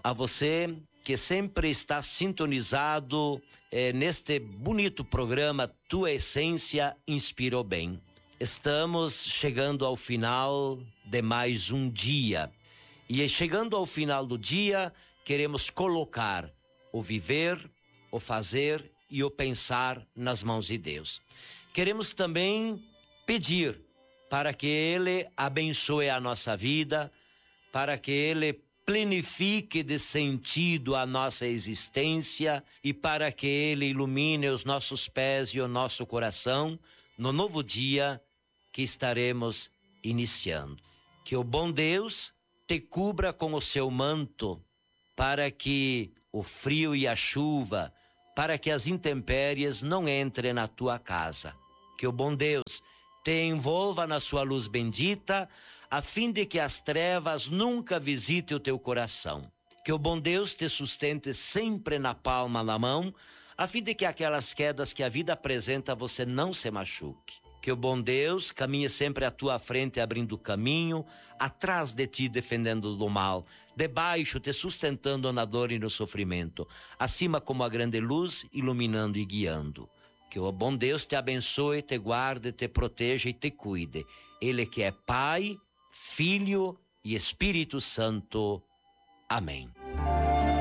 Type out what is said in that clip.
a você que sempre está sintonizado neste bonito programa Tua Essência Inspirou Bem. Estamos chegando ao final de mais um dia. E chegando ao final do dia, queremos colocar o viver, o fazer e o pensar nas mãos de Deus. Queremos também pedir para que Ele abençoe a nossa vida, para que Ele planifique de sentido a nossa existência e para que Ele ilumine os nossos pés e o nosso coração no novo dia que estaremos iniciando. Que o bom Deus te cubra com o seu manto para que o frio e a chuva, para que as intempéries não entrem na tua casa. Que o bom Deus te envolva na sua luz bendita, a fim de que as trevas nunca visitem o teu coração. Que o bom Deus te sustente sempre na palma da mão, a fim de que aquelas quedas que a vida apresenta você não se machuque. Que o bom Deus caminhe sempre à tua frente, abrindo caminho, atrás de ti defendendo do mal, debaixo te sustentando na dor e no sofrimento, acima como a grande luz, iluminando e guiando. Que o bom Deus te abençoe, te guarde, te proteja e te cuide. Ele que é Pai, Filho e Espírito Santo. Amém.